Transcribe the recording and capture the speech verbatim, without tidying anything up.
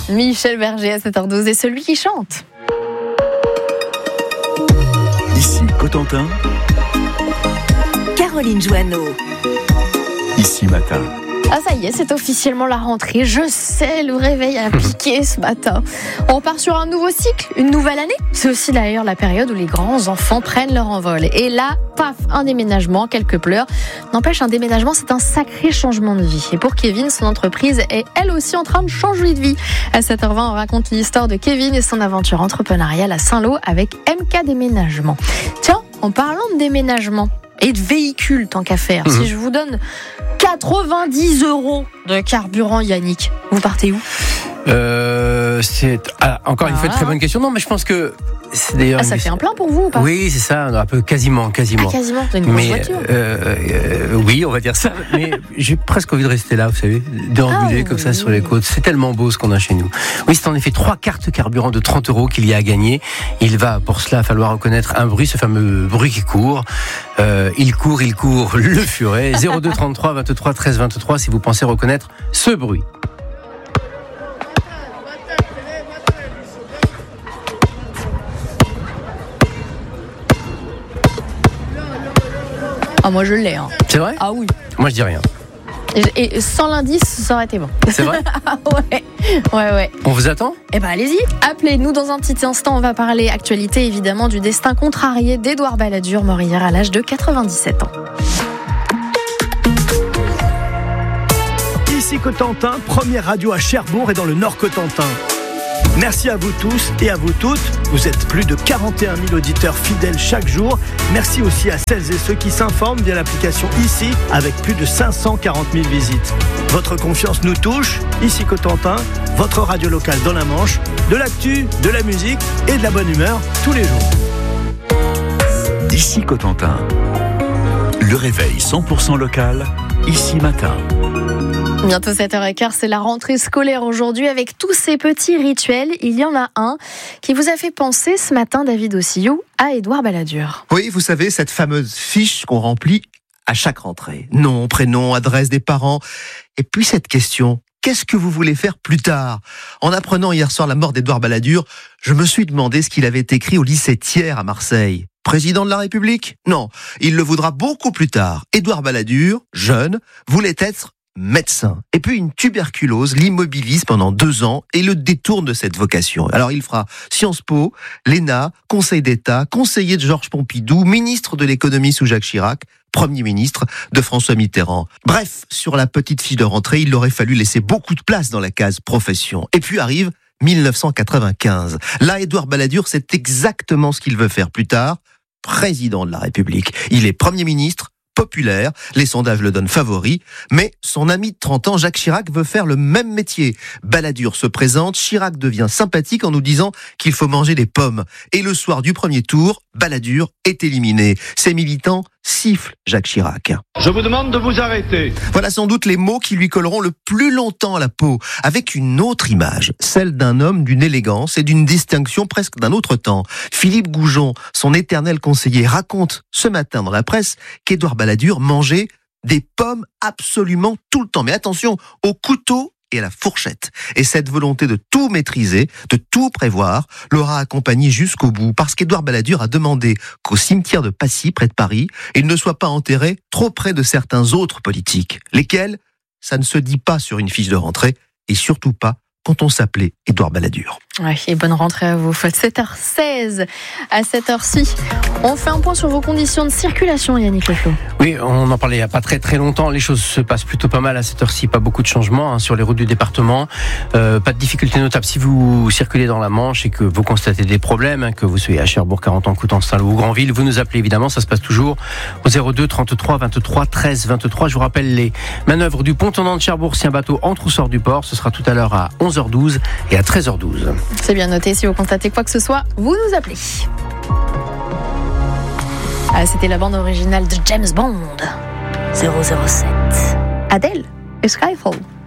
Michel Berger à sept heures douze et celui qui chante. Ici Cotentin, Caroline Joanneau. Ici Matin. Ah ça y est, c'est officiellement la rentrée. Je sais, le réveil a piqué ce matin. On part sur un nouveau cycle, une nouvelle année. C'est aussi d'ailleurs la période où les grands enfants prennent leur envol. Et là, paf, un déménagement, quelques pleurs. N'empêche, un déménagement, c'est un sacré changement de vie. Et pour Kevin, son entreprise est elle aussi en train de changer de vie. À sept heures vingt, on raconte l'histoire de Kevin et son aventure entrepreneuriale à Saint-Lô avec M K Déménagement. Tiens, en parlant de déménagement et de véhicules tant qu'à faire, mmh. si je vous donne quatre-vingt-dix euros de carburant, Yannick, vous partez où ? Euh, c'est ah, encore une ah, fois une très bonne question. Non, mais je pense que c'est d'ailleurs. Ah, ça fait un plein pour vous ou pas ? Oui, c'est ça, un peu quasiment, quasiment. Ah, quasiment. T'as une grosse mais, voiture. Euh, euh, oui, on va dire ça. Mais j'ai presque envie de rester là, vous savez, déambuler ah, comme oui. ça sur les côtes. C'est tellement beau ce qu'on a chez nous. Oui, c'est en effet trois cartes carburant de trente euros qu'il y a à gagner. Il va pour cela falloir reconnaître un bruit, ce fameux bruit qui court. Euh, il court, il court, le furet. zéro deux trente-trois vingt-trois treize vingt-trois si vous pensez reconnaître ce bruit. Ah, moi je l'ai. Hein. C'est vrai ? Ah oui. Moi je dis rien. Et, et sans l'indice, ça aurait été bon. C'est vrai ? Ouais, ouais, ouais. On vous attend ? Eh ben allez-y, appelez-nous dans un petit instant. On va parler actualité évidemment du destin contrarié d'Édouard Balladur, mort hier à l'âge de quatre-vingt-dix-sept ans. Ici Cotentin, première radio à Cherbourg et dans le Nord Cotentin. Merci à vous tous et à vous toutes. Vous êtes plus de quarante et un mille auditeurs fidèles chaque jour. Merci aussi à celles et ceux qui s'informent via l'application Ici avec plus de cinq cent quarante mille visites. Votre confiance nous touche. Ici Cotentin, votre radio locale dans la Manche. De l'actu, de la musique et de la bonne humeur tous les jours. Ici Cotentin, le réveil cent pour cent local, Ici Matin. Bientôt sept heures quinze, c'est la rentrée scolaire aujourd'hui avec tous ces petits rituels. Il y en a un qui vous a fait penser ce matin, David Ossillou, à Édouard Balladur. Oui, vous savez, cette fameuse fiche qu'on remplit à chaque rentrée. Nom, prénom, adresse des parents. Et puis cette question, qu'est-ce que vous voulez faire plus tard ? En apprenant hier soir la mort d'Édouard Balladur, je me suis demandé ce qu'il avait écrit au lycée Thiers à Marseille. Président de la République ? Non, il le voudra beaucoup plus tard. Édouard Balladur, jeune, voulait être médecin. Et puis une tuberculose l'immobilise pendant deux ans et le détourne de cette vocation. Alors il fera Sciences Po, l'E N A, Conseil d'État, conseiller de Georges Pompidou, ministre de l'économie sous Jacques Chirac, Premier ministre de François Mitterrand. Bref, sur la petite fiche de rentrée, il aurait fallu laisser beaucoup de place dans la case profession. Et puis arrive mille neuf cent quatre-vingt-quinze. Là, Édouard Balladur, c'est exactement ce qu'il veut faire plus tard. Président de la République. Il est Premier ministre, populaire, les sondages le donnent favori, mais son ami de trente ans, Jacques Chirac, veut faire le même métier. Balladur se présente, Chirac devient sympathique en nous disant qu'il faut manger des pommes. Et le soir du premier tour, Balladur est éliminé. Ses militants sifflent Jacques Chirac. Je vous demande de vous arrêter. Voilà sans doute les mots qui lui colleront le plus longtemps à la peau, avec une autre image, celle d'un homme d'une élégance et d'une distinction presque d'un autre temps. Philippe Goujon, son éternel conseiller, raconte ce matin dans la presse qu'Édouard Balladur mangeait des pommes absolument tout le temps. Mais attention, au couteau et à la fourchette. Et cette volonté de tout maîtriser, de tout prévoir, l'aura accompagné jusqu'au bout, parce qu'Édouard Balladur a demandé qu'au cimetière de Passy, près de Paris, il ne soit pas enterré trop près de certains autres politiques. Lesquels ? Ça ne se dit pas sur une fiche de rentrée, et surtout pas quand on s'appelait Édouard Balladur. Ouais, et bonne rentrée à vous. sept heures seize, à cette heure-ci, on fait un point sur vos conditions de circulation, Yannick Leflo. Oui, on en parlait il n'y a pas très très longtemps. Les choses se passent plutôt pas mal à cette heure-ci. Pas beaucoup de changements hein, sur les routes du département. Euh, pas de difficultés notables si vous circulez dans la Manche et que vous constatez des problèmes, hein, que vous soyez à Cherbourg, Carentan, Coutances, Saint-Lô ou Granville. Vous nous appelez évidemment. Ça se passe toujours au zéro deux trente-trois vingt-trois treize vingt-trois. Je vous rappelle les manœuvres du pont tournant de Cherbourg si un bateau entre ou sort du port. Ce sera tout à l'heure à onze heures douze et à treize heures douze. C'est bien noté. Si vous constatez quoi que ce soit, vous nous appelez. Ah, c'était la bande originale de James Bond. zéro zéro sept. Adèle et Skyfall.